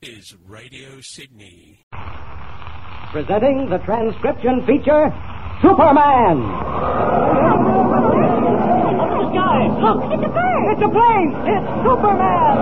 is Radio Sydney. Presenting the transcription feature, Superman! The sky! Look, it's a bird! It's a plane! It's Superman!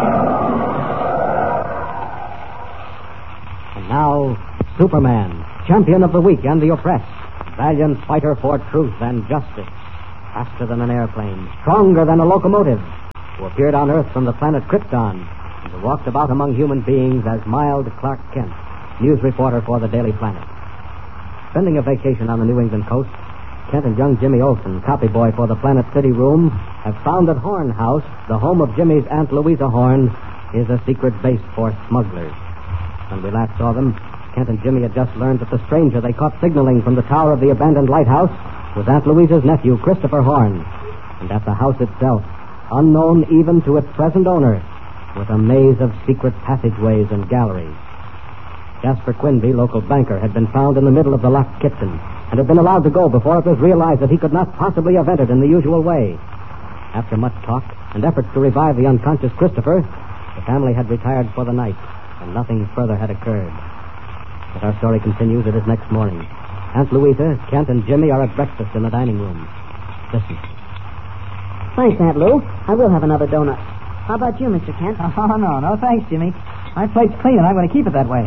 And now, Superman, champion of the weak and the oppressed, valiant fighter for truth and justice, faster than an airplane, stronger than a locomotive, who appeared on Earth from the planet Krypton, and who walked about among human beings as mild Clark Kent, news reporter for the Daily Planet. Spending a vacation on the New England coast, Kent and young Jimmy Olsen, copy boy for the Planet City room, have found that Horn House, the home of Jimmy's Aunt Louisa Horn, is a secret base for smugglers. When we last saw them, Kent and Jimmy had just learned that the stranger they caught signaling from the tower of the abandoned lighthouse was Aunt Louisa's nephew, Christopher Horn. And at the house itself, unknown even to its present owner, was a maze of secret passageways and galleries. Jasper Quinby, local banker, had been found in the middle of the locked kitchen and had been allowed to go before it was realized that he could not possibly have entered in the usual way. After much talk and efforts to revive the unconscious Christopher, the family had retired for the night, and nothing further had occurred. But our story continues. It is next morning. Aunt Louisa, Kent, and Jimmy are at breakfast in the dining room. Listen. Thanks, Aunt Lou. I will have another donut. How about you, Mr. Kent? Oh, no, thanks, Jimmy. My plate's clean, and I'm going to keep it that way.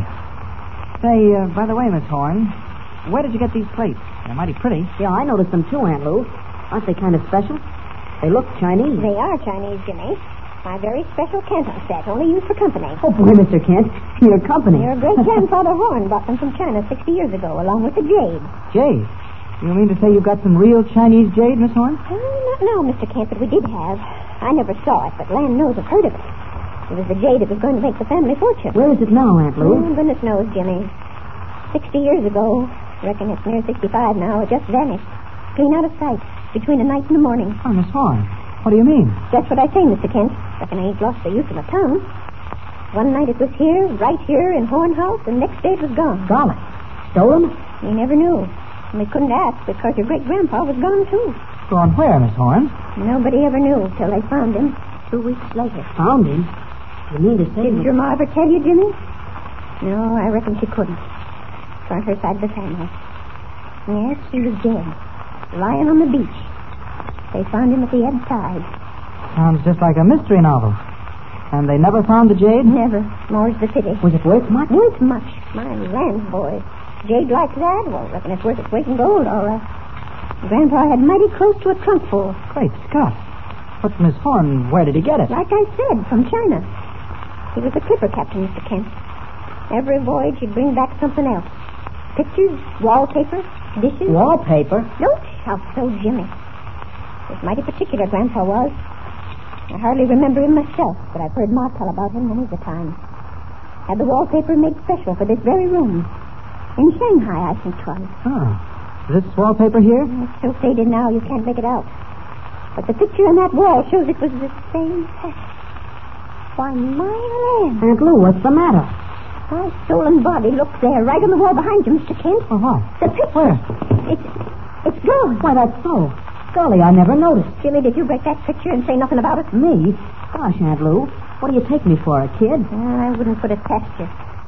Say, by the way, Miss Horn, where did you get these plates? They're mighty pretty. Yeah, I noticed them too, Aunt Lou. Aren't they kind of special? They look Chinese. They are Chinese, Jimmy. My very special Canton set, only used for company. Oh, boy, Mr. Kent. Your company. Your great-grandfather Horn brought them from China 60 years ago, along with the jade. Jade? You mean to say you've got some real Chinese jade, Miss Horn? Not now, Mr. Kent, but we did have. I never saw it, but land knows I've heard of it. It was the jade that was going to make the family fortune. Where is it now, Aunt Lou? Oh, goodness knows, Jimmy. 60 years ago, reckon it's near 65 now, it just vanished. Clean out of sight, between the night and the morning. Oh, Miss Horn, what do you mean? Just what I say, Mr. Kent. Reckon I ain't lost the use of my tongue. One night it was here, right here in Horn House, and next day it was gone. Golly. Stolen? We never knew. And we couldn't ask because your great-grandpa was gone, too. Gone where, Miss Horn? Nobody ever knew till they found him 2 weeks later. Found him? You mean to say... Did your ma ever tell you, Jimmy? No, I reckon she couldn't. On her side of the family. Yes, he was dead. Lying on the beach. They found him at the ebb tide. Sounds just like a mystery novel. And they never found the jade? Never. More's the pity. Was it worth much? Worth much. My land, boy. Jade like that? Well, I reckon it's worth its weight in gold, all right. Grandpa had mighty close to a trunk full. Great Scott. But, Miss Horn, where did he get it? Like I said, from China. He was a clipper captain, Mr. Kent. Every voyage he'd bring back something else. Pictures, wallpaper, dishes. Wallpaper? Don't shout so, Jimmy. He was mighty particular, Grandpa was. I hardly remember him myself, but I've heard Ma tell about him many a time. Had the wallpaper made special for this very room. In Shanghai, I think 'twas. Oh. Is this wallpaper here? It's so faded now you can't make it out. But the picture on that wall shows it was the same pattern. Why, my land. Aunt Lou, what's the matter? My stolen body looks there, right on the wall behind you, Mr. Kent. Oh, what? The picture. Where? It's gone. Why, that's so. Golly, I never noticed. Jimmy, did you break that picture and say nothing about it? Me? Gosh, Aunt Lou, what do you take me for, a kid? I wouldn't put it past you.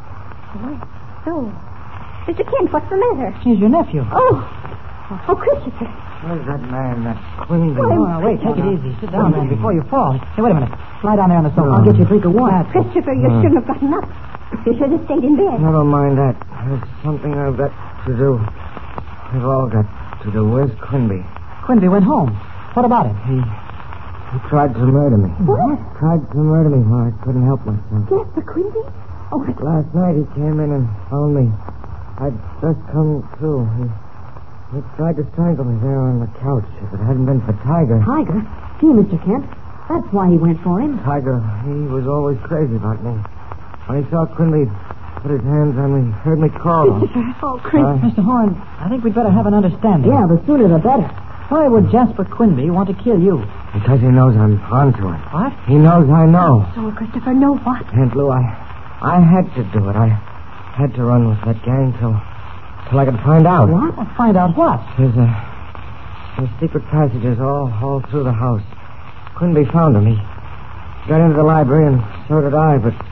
My soul. Mr. Kent, what's the matter? He's your nephew. Oh, Christopher. Where's that man, that Quinby? Oh, wait, take it easy. Sit down, man, before you fall. Hey, wait a minute. Lie down there on the sofa. I'll get you a drink of water. Christopher, you shouldn't have gotten up. You should have stayed in bed. Never mind that. There's something I've got to do. We've all got to do. Where's Quinby? Quinby went home. What about him? He tried to murder me. What? Tried to murder me while I couldn't help myself. Jasper Quinby? Oh, Last night he came in and found me. I'd just come to. He tried to strangle me there on the couch. If it hadn't been for Tiger. Tiger? Gee, Mr. Kent, that's why he went for him. Tiger, he was always crazy about me. When he saw Quinby put his hands on me, heard me call. Oh, Chris. Mr. Horn, I think we'd better have an understanding. Yeah, the sooner the better. Why would Jasper Quinby want to kill you? Because he knows I'm onto it. What? He knows I know. So, Christopher, know what? Aunt Lou, I had to do it. I had to run with that gang till I could find out. What? Find out what? There's secret passages all through the house. Quinby found them. He got into the library, and so did I, but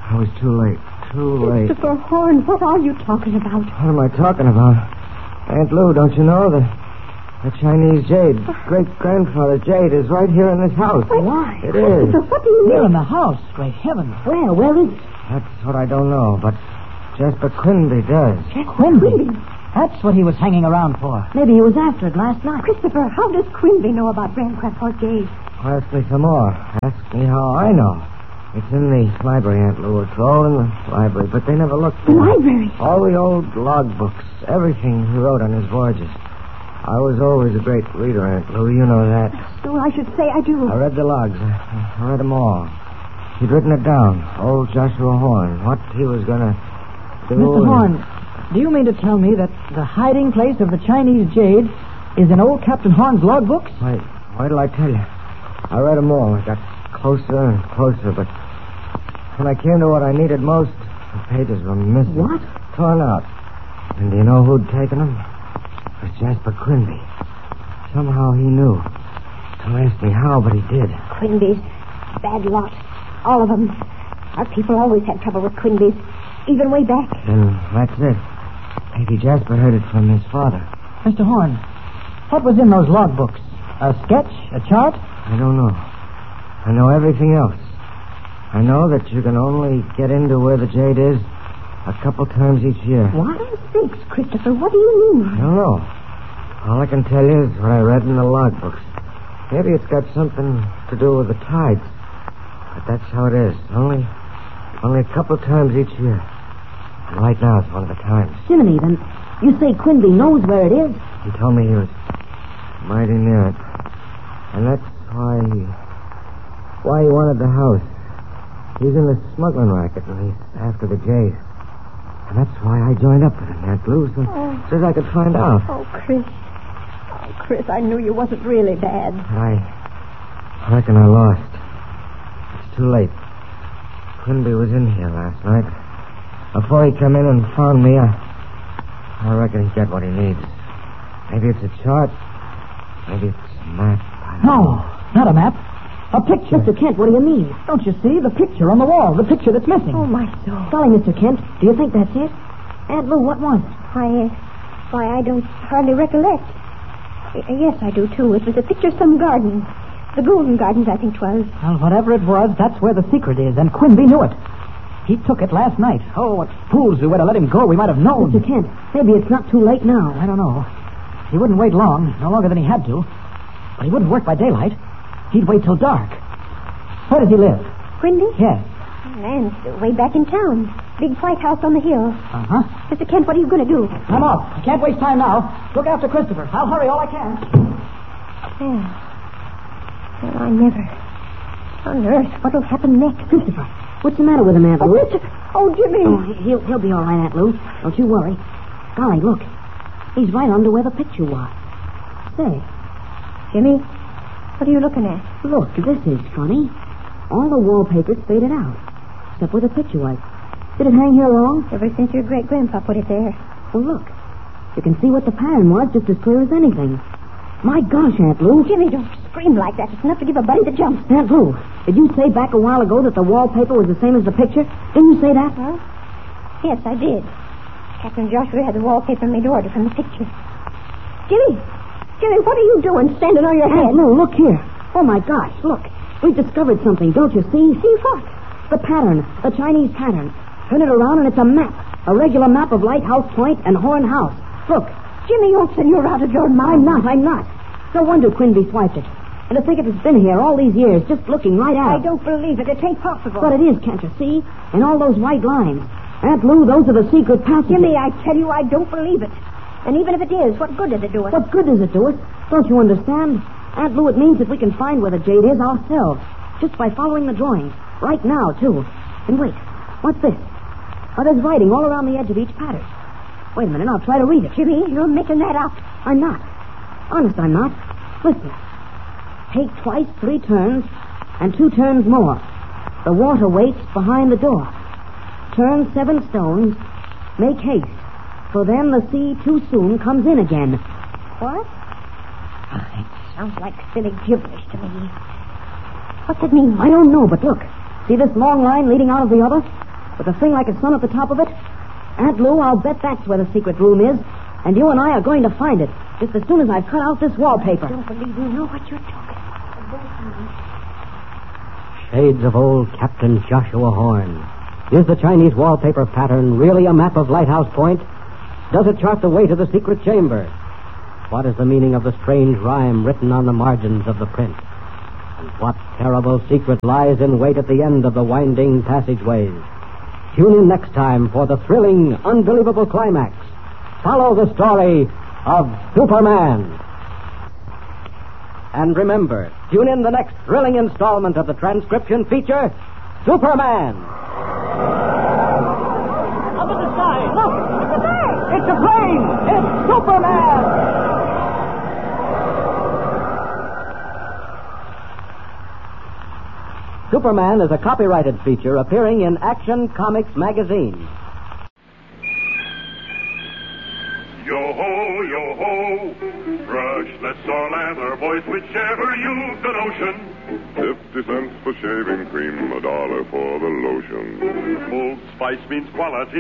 I was too late. Too late. Christopher Horn, what are you talking about? What am I talking about? Aunt Lou, don't you know the Chinese jade, great-grandfather jade, is right here in this house. Why? It is. Christopher, what do you Here mean? in the house. Great heavens. Where is it? That's what I don't know, but Jasper Quinby does. Quinby. That's what he was hanging around for. Maybe he was after it last night. Christopher, how does Quinby know about Grandpa Jade? Ask me some more. Ask me how I know. It's in the library, Aunt Lou. It's all in the library, but they never looked The for it. library? All the old logbooks, everything he wrote on his voyages. I was always a great reader, Aunt Lou. You know that. So I should say I do. I read the logs. I read them all. He'd written it down. Old Joshua Horn. What he was going to do. Mr. Horn, do you mean to tell me that the hiding place of the Chinese jade is in old Captain Horn's logbooks? Why did I tell you? I read them all. I got closer and closer, but when I came to what I needed most, the pages were missing. What? Torn out. And do you know who'd taken them? It was Jasper Quinby. Somehow he knew. Don't ask me how, but he did. Quinby's. Bad lot. All of them. Our people always had trouble with Quinby's. Even way back. And that's it. Maybe Jasper heard it from his father. Mr. Horn, what was in those logbooks? A sketch? A chart? I don't know. I know everything else. I know that you can only get into where the jade is a couple times each year. What? Thanks, Christopher. What do you mean? I don't know. All I can tell you is what I read in the logbooks. Maybe it's got something to do with the tides. But that's how it is. Only a couple times each year. And right now is one of the times. Jiminy, then you say Quinby knows where it is? He told me he was mighty near it. And that's why he wanted the house. He's in the smuggling racket, and he's after the jade. And that's why I joined up with him, Aunt Lou, so as I could find out. Oh, Chris. Oh, Chris, I knew you wasn't really bad. I reckon I lost. It's too late. Quinby was in here last night. Before he come in and found me, I reckon he'd get what he needs. Maybe it's a chart. Maybe it's a map. No, not a map. A picture. Mr. Kent, what do you mean? Don't you see? The picture on the wall. The picture that's missing. Oh, my soul. Golly, Mr. Kent, do you think that's it? Aunt Lou, what was it? Why, I don't hardly recollect. Yes, I do, too. It was a picture of some garden. The Golden Gardens, I think 'twas. Well, whatever it was, that's where the secret is, and Quinby knew it. He took it last night. Oh, what fools we were to let him go. We might have known. Mr. Kent, maybe it's not too late now. I don't know. He wouldn't wait long, no longer than he had to. But he wouldn't work by daylight. He'd wait till dark. Where does he live? Quinby? Yes. Man's way back in town. Big white house on the hill. Uh-huh. Mr. Kent, what are you going to do? I'm off. I can't waste time now. Look after Christopher. I'll hurry all I can. Yeah. Well, I never. On earth, what'll happen next? Christopher, what's the matter with him, Aunt Oh, Lou? Christopher. Oh, Jimmy. Oh, he'll be all right, Aunt Lou. Don't you worry. Golly, look. He's right under where the picture was. Say, Jimmy, what are you looking at? Look, this is funny. All the wallpaper's faded out, except where the picture was. Did it hang here long? Ever since your great-grandpa put it there. Well, look. You can see what the pattern was just as clear as anything. My gosh, Aunt Lou. Jimmy, don't scream like that. It's enough to give a buddy the jumps. Aunt Lou, did you say back a while ago that the wallpaper was the same as the picture? Didn't you say that? Huh? Yes, I did. Captain Joshua had the wallpaper made to order from the picture. Jimmy, what are you doing standing on your head? Aunt Lou, look here. Oh, my gosh, look. We've discovered something, don't you see? See what? The pattern, the Chinese pattern. Turn it around and it's a map. A regular map of Lighthouse Point and Horn House. Look. Jimmy Olsen, you're out of your mind. I'm not. No wonder Quinby swiped it. And to think it's been here all these years, just looking right at I it. don't believe it. It ain't possible. But it is, can't you see? And all those white lines. Aunt Lou, those are the secret passages. Jimmy, I tell you, I don't believe it. And even if it is, what good does it do us? What good does it do us? Don't you understand? Aunt Lou, it means that we can find where the jade is ourselves. Just by following the drawings. Right now, too. And wait, what's this? Oh, there's writing all around the edge of each pattern. Wait a minute, I'll try to read it. Jimmy, you're making that up. I'm not. Honest, I'm not. Listen. Take twice 3 turns, and 2 turns more. The water waits behind the door. Turn 7 stones. Make haste. For then the sea too soon comes in again. What? It sounds like silly gibberish to me. What's it mean? I don't know, but look. See this long line leading out of the other? with a thing like a sun at the top of it? Aunt Lou, I'll bet that's where the secret room is. And you and I are going to find it just as soon as I've cut out this wallpaper. I don't believe you know what you're talking about. Shades of old Captain Joshua Horn. Is the Chinese wallpaper pattern really a map of Lighthouse Point? Does it chart the way to the secret chamber? What is the meaning of the strange rhyme written on the margins of the print? And what terrible secret lies in wait at the end of the winding passageways? Tune in next time for the thrilling, unbelievable climax. Follow the story of Superman. And remember, tune in the next thrilling installment of the transcription feature, Superman. Up in the sky, look! It's a bird! It's a plane! It's Superman! Superman is a copyrighted feature appearing in Action Comics magazine. Yo-ho, yo-ho, brushless or lather, boys, whichever use the notion. 50 cents for shaving cream, $1 for the lotion. Old Spice means quality.